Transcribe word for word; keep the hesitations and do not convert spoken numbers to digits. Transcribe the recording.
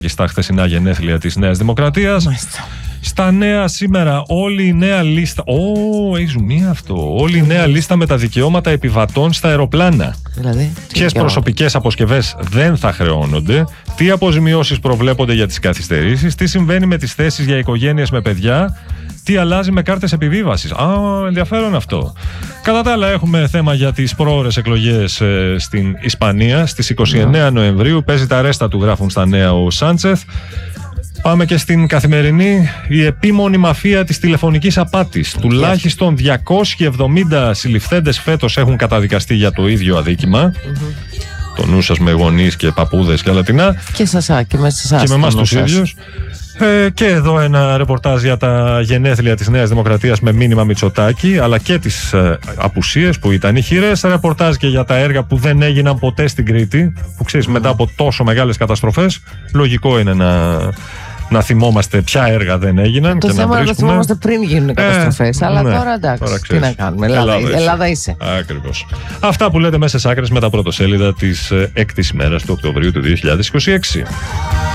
στα χθεσινά γενέθλια της Νέας Δημοκρατίας. Μάλιστα. Στα νέα σήμερα, όλη η νέα λίστα. Ω, έχει ζουμί αυτό. Όλη η νέα λίστα με τα δικαιώματα επιβατών στα αεροπλάνα. Δηλαδή, ποιες προσωπικές αποσκευές δεν θα χρεώνονται, τι αποζημιώσεις προβλέπονται για τις καθυστερήσεις, τι συμβαίνει με τις θέσεις για οικογένειες με παιδιά, τι αλλάζει με κάρτες επιβίβασης. Α, ενδιαφέρον αυτό. Κατά τα άλλα, έχουμε θέμα για τις προώρες εκλογές ε, στην Ισπανία. Στις είκοσι εννέα Νοεμβρίου παίζει τα ρέστα του, γράφουν στα νέα ο Σάντσεθ. Πάμε και στην καθημερινή. Η επίμονη μαφία της τηλεφωνικής απάτης. Okay. Τουλάχιστον διακόσιοι εβδομήντα συλληφθέντες φέτος έχουν καταδικαστεί για το ίδιο αδίκημα. Mm-hmm. Το νου σας με γονείς και παππούδες και αλατινά. Και σασά, και μέσα σε εσάς. Και με εμάς τους ίδιους. Ε, και εδώ ένα ρεπορτάζ για τα γενέθλια της Νέας Δημοκρατίας με μήνυμα Μητσοτάκη, αλλά και τις ε, απουσίες που ήταν ηχηρές. Ρεπορτάζ και για τα έργα που δεν έγιναν ποτέ στην Κρήτη, που ξέρεις, μετά από τόσο μεγάλες καταστροφές, λογικό είναι να, να θυμόμαστε ποια έργα δεν έγιναν. Το και θέμα να να το θυμόμαστε πριν γίνουν οι καταστροφές. Ε, αλλά ναι, τώρα εντάξει, τώρα τι να κάνουμε. Ελλάδα, Ελλάδα, Ελλάδα είσαι. Ακριβώς. Αυτά που λέτε μέσα στις άκρες με τα πρωτοσέλιδα της έκτης ημέρας του Οκτωβρίου του δύο χιλιάδες είκοσι έξι.